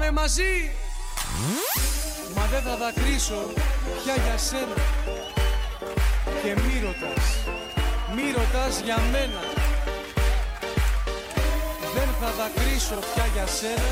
πάμε μαζί. Μα δεν θα δακρύσω πια για σένα. Και μη ρωτάς για μένα. Δεν θα δακρύσω πια για σένα.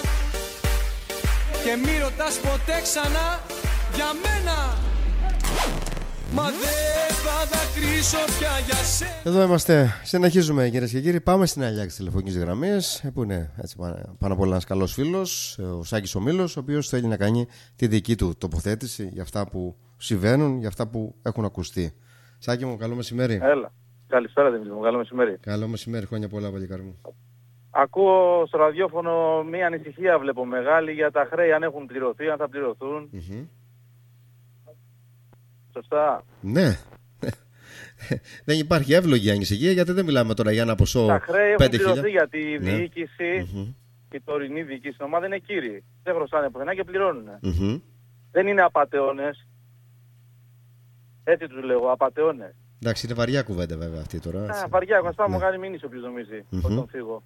Και μη ρωτάς ποτέ ξανά για μένα. Μα δεν θα δακρύσω πια για σένα. Εδώ είμαστε, συνεχίζουμε κυρίες και κύριοι. Πάμε στην αλλιά της τηλεφωνικής γραμμής, που είναι έτσι, πάνω απ' όλα ένας καλός φίλος, ο Σάκης ο Μήλος, ο οποίος θέλει να κάνει τη δική του τοποθέτηση για αυτά που συμβαίνουν, για αυτά που έχουν ακουστεί. Σάκη μου, καλό μεσημέρι. Έλα. Καλησπέρα Δημήτρη μου, καλό μεσημέρι. Καλό μεσημέρι, χρόνια πολλά παλικάρι μου. Ακούω στο ραδιόφωνο μία ανησυχία βλέπω μεγάλη για τα χρέη, αν έχουν πληρωθεί, αν θα πληρωθούν. Σωστά. Ναι. Δεν υπάρχει εύλογη ανησυχία, γιατί δεν μιλάμε τώρα για ένα ποσό 5.000. Τα χρέη έχουν πληρωθεί γιατί η διοίκηση, η τωρινή διοίκηση στην ομάδα είναι κύριοι. Δεν χρωστάνε πουθενά και πληρώνουν. Δεν είναι απατεώνες. Έτσι τους λέω, απατεώνες. Εντάξει, είναι βαριά κουβέντα βέβαια αυτή τώρα. Βαριά, ας πάμε κάνει μήνυση όποιος νομίζει όταν φύγω.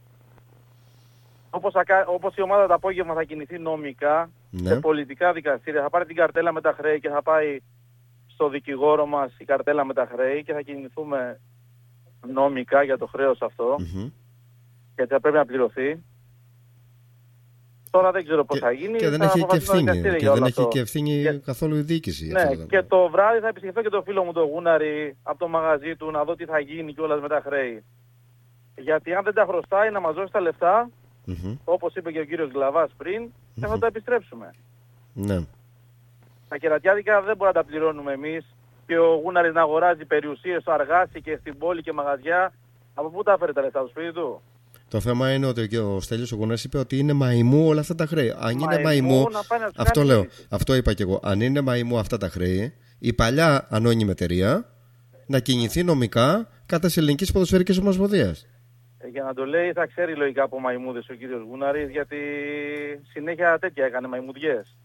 Όπως η ομάδα το απόγευμα θα κινηθεί νομικά, σε πολιτικά δικαστήρια, θα πάρει την καρτέλα με τα χρέη και θα πάει στο δικηγόρο μας η καρτέλα με τα χρέη και θα κινηθούμε νομικά για το χρέος αυτό, γιατί θα πρέπει να πληρωθεί. Τώρα δεν ξέρω πώς θα γίνει. Και δεν έχει και ευθύνη. Και δεν έχει και ευθύνη καθόλου η διοίκηση. Ναι, και το βράδυ θα επισκεφθώ και το φίλο μου τον Γούναρη από το μαγαζί του να δω τι θα γίνει κιόλας με τα χρέη. Γιατί αν δεν τα χρωστάει να μας δώσει τα λεφτά, όπως είπε και ο κύριος Γκλαβάς πριν, θα τα επιστρέψουμε. Ναι. Τα κερατιάδικα δεν μπορούμε να τα πληρώνουμε εμείς και ο Γούναρης να αγοράζει περιουσίες στο Αργάσι και στην πόλη και μαγαζιά. Από πού τα φέρει τα λεφτά, στο σπίτι του? Το θέμα είναι ότι και ο Στέλιος ο Γουνάρης είπε ότι είναι μαϊμού όλα αυτά τα χρέη. Αν είναι μαϊμού, αυτό λέω, αυτό είπα και εγώ. Αν είναι μαϊμού αυτά τα χρέη, η παλιά ανώνυμη εταιρεία να κινηθεί νομικά κατά της Ελληνικής Ποδοσφαιρικής Ομοσπονδίας. Για να το λέει θα ξέρει λογικά από μαϊμούδες ο κύριος Γούναρης, γιατί συνέχεια τέτοια έκανε μαϊμουδιές.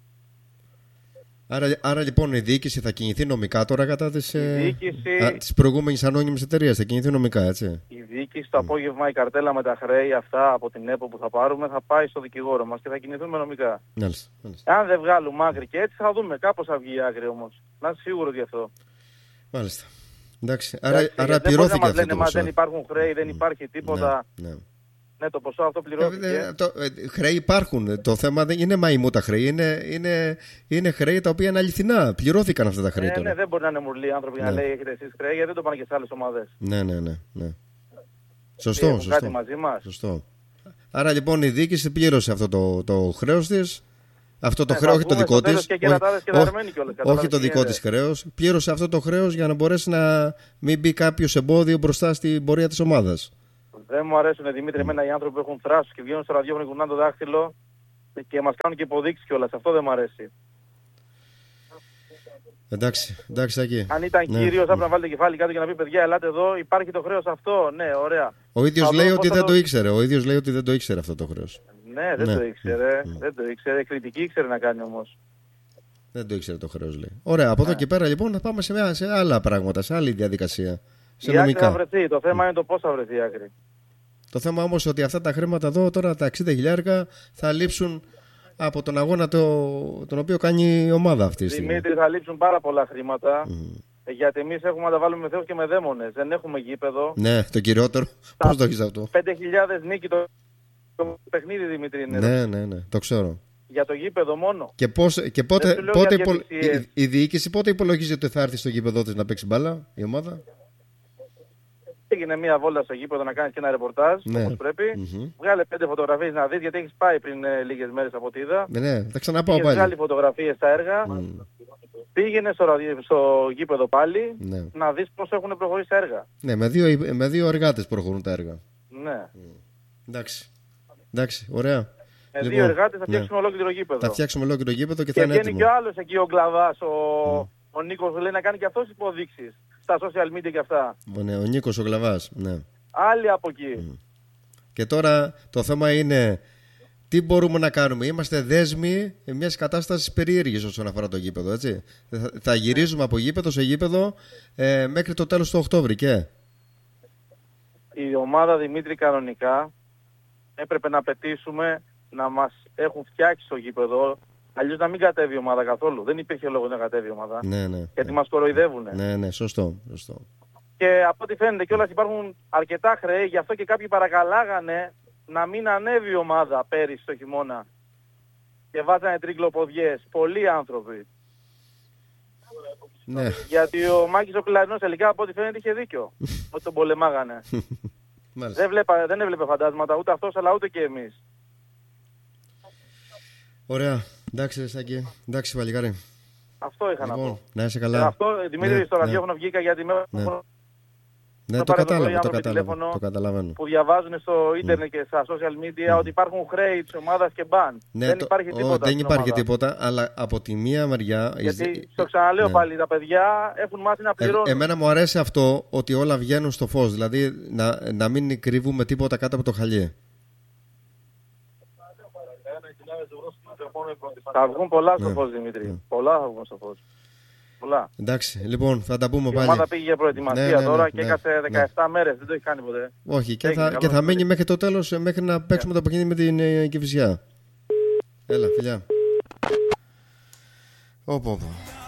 Άρα λοιπόν η διοίκηση θα κινηθεί νομικά τώρα κατά της προηγούμενης ανώνυμης εταιρείας. Θα κινηθεί νομικά, έτσι. Η διοίκηση το απόγευμα, η καρτέλα με τα χρέη αυτά από την ΕΠΟ που θα πάρουμε θα πάει στο δικηγόρο μας και θα κινηθούμε νομικά. Μάλιστα. Αν δεν βγάλουμε άκρη και έτσι θα δούμε. Κάπως θα βγει η άκρη όμως. Να είσαι σίγουρος γι' αυτό. Μάλιστα. Εντάξει. Άρα πληρώθηκε αυτό το ποσό. Δεν υπάρχουν χρέη, δεν υπάρχει τίποτα. Ναι, το ποσό αυτό πληρώθηκε. Χρέη υπάρχουν. Το θέμα δεν είναι μαϊμού τα χρέη. Είναι χρέη τα οποία είναι αληθινά. Πληρώθηκαν αυτά τα χρέη τώρα. Ναι, δεν μπορεί να είναι μουρλοί άνθρωποι να λέει έχετε εσείς χρέη, γιατί δεν το πάνε και σε άλλες ομάδες. Ναι. Σωστό. Κάτι μαζί μας. Σωστό. Άρα λοιπόν η διοίκηση πλήρωσε αυτό το χρέος της. Αυτό το χρέος, όχι το δικό της. Όχι το δικό της χρέος. Πλήρωσε αυτό το χρέος για να μπορέσει να μην μπει κάποιος εμπόδιο μπροστά στην πορεία της ομάδας. Δεν μου αρέσουν, Δημήτρη, εμένα οι άνθρωποι που έχουν θράσους και βγαίνουν στο ραδιόφωνο και κουνάνε το δάχτυλο και μας κάνουν και υποδείξεις κιόλας. Αυτό δεν μου αρέσει. Εντάξει, Σάκη. Αν ήταν κύριος, θα πρέπει να βάλετε κεφάλι κάτω και να πει: παιδιά, ελάτε εδώ, υπάρχει το χρέος αυτό. Ναι, ωραία. Ο ίδιος λέει ότι δεν το ήξερε. Ο ίδιος λέει ότι δεν το ήξερε αυτό το χρέος. Ναι, δεν το ήξερε. Δεν το ήξερε. Κριτική ήξερε να κάνει όμως. Δεν το ήξερε το χρέος, λέει. Ωραία, από εδώ και πέρα λοιπόν θα πάμε σε άλλα πράγματα, σε άλλη διαδικασία. Η άκρη θα βρεθεί. Το θέμα είναι το πώς θα βρεθεί η άκρη. Το θέμα όμως ότι αυτά τα χρήματα εδώ τώρα, τα 60.000 θα λείψουν από τον αγώνα τον οποίο κάνει η ομάδα αυτή. Δημήτρη, θα λείψουν πάρα πολλά χρήματα. Γιατί εμείς έχουμε να τα βάλουμε με Θεός και με δαίμονες. Δεν έχουμε γήπεδο. Ναι, το κυριότερο. Πώς το έχεις αυτό? 5.000 νίκη το παιχνίδι, Δημήτρη, είναι. Ναι, το ξέρω. Για το γήπεδο μόνο. Και πότε η διοίκηση πότε υπολογίζει ότι θα έρθει στο γήπεδο της να παίξει μπάλα η ομάδα? Έγινε μια βόλτα στο γήπεδο να κάνεις και ένα ρεπορτάζ, όπως πρέπει. Βγάλε 5 φωτογραφίες να δεις, γιατί έχεις πάει πριν λίγες μέρες από ό,τι είδα. Ναι, θα ξαναπάω πάλι. Βγάλει φωτογραφίες στα έργα. Πήγαινε στο γήπεδο πάλι να δεις πώς έχουν προχωρήσει τα έργα. Ναι, με δύο εργάτες προχωρούν τα έργα. Ναι. Εντάξει, ωραία. Με δύο εργάτες θα φτιάξουμε ολόκληρο γήπεδο. Θα φτιάξουμε ολόκληρο γήπεδο και θα είναι έτοιμο. Και βγαίνει και ο άλλος εκεί, ο Γκλαβάς, ο Νίκος, λέει να κάνει και αυτός υποδείξεις στα social media και αυτά. Ναι, ο Νίκος ο Γκλαβάς, ναι. Άλλοι από εκεί. Και τώρα το θέμα είναι τι μπορούμε να κάνουμε. Είμαστε δέσμοι μιας κατάστασης περίεργης όσον αφορά το γήπεδο, έτσι. Θα γυρίζουμε από γήπεδο σε γήπεδο μέχρι το τέλος του Οκτώβρη και... Η ομάδα, Δημήτρη, κανονικά έπρεπε να πετήσουμε να μας έχουν φτιάξει στο γήπεδο, αλλιώς να μην κατέβει η ομάδα καθόλου. Δεν υπήρχε λόγο να κατέβει η ομάδα. Ναι, ναι. Γιατί μας κοροϊδεύουν. Ναι, σωστό. Και από ό,τι φαίνεται κιόλας υπάρχουν αρκετά χρέη, γι' αυτό και κάποιοι παρακαλάγανε να μην ανέβει η ομάδα πέρυσι το χειμώνα. Και βάζανε τριγκλοποδιές. Πολλοί άνθρωποι. Ναι. Γιατί ο Μάκης ο Κλαρινός τελικά από ό,τι φαίνεται είχε δίκιο. Ότι τον πολεμάγανε. Δεν έβλεπε φαντάσματα ούτε αυτός αλλά ούτε και εμείς. Ωραία. Εντάξει Σάκη. Εντάξει παλικάρι. Αυτό είχα να πω. Να είσαι καλά. Αυτό Δημήτρη στο ραδιόφωνο βγήκα γιατί με... Ναι, το καταλαβαίνω. Που διαβάζουν στο ίντερνετ και στα social media ότι υπάρχουν χρέη της ομάδας και μπαν. Δεν υπάρχει τίποτα. Δεν υπάρχει τίποτα, αλλά από τη μία μεριά. Γιατί στο ξαναλέω πάλι, τα παιδιά έχουν μάθει να πληρώνουν. Εμένα μου αρέσει αυτό ότι όλα βγαίνουν στο φως. Δηλαδή να μην κρύβουμε τίποτα κάτω από το χαλί. Θα βγουν πολλά στο φως, Δημήτρη. Πολλά θα βγουν στο φως. Πολλά. Εντάξει, λοιπόν, θα τα πούμε πάλι. Η ομάδα πήγε για προετοιμασία τώρα και έκασε 17 μέρες, δεν το έχει κάνει ποτέ. Όχι, και θα μείνει μέχρι το τέλος, μέχρι να παίξουμε το παιχνίδι με την Κηφισιά. Έλα, φιλιά. Όπο.